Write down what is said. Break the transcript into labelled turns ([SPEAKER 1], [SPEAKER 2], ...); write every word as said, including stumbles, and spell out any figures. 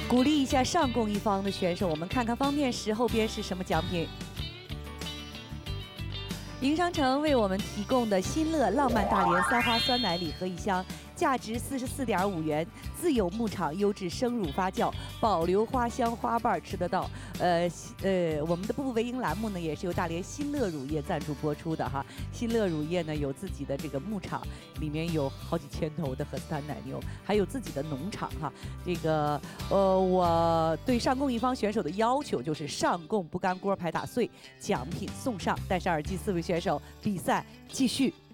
[SPEAKER 1] 鼓励一下上供一方的选手，我们看看方面十后边是什么奖品。营商城为我们提供的新乐浪漫大连三花酸奶礼盒一箱，价值四十四点五元，自有牧场优质生乳发酵，保留花香花瓣吃得到。呃呃，我们的步步为营栏目呢，也是由大连新乐乳业赞助播出的哈。新乐乳业呢有自己的这个牧场，里面有好几千头的荷斯坦奶牛，还有自己的农场哈。这个呃，我对上供一方选手的要求就是上供不干锅牌打碎，奖品送上。戴上耳机，四位选手比赛继续。